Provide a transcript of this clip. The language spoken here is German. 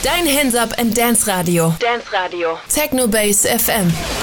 Dein Hands Up and Dance Radio. Dance Radio. Techno Base FM.